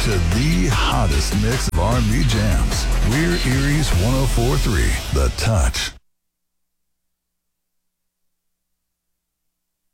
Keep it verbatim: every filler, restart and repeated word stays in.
to the hottest mix of R and B jams. We're Erie's one oh four point three, The Touch.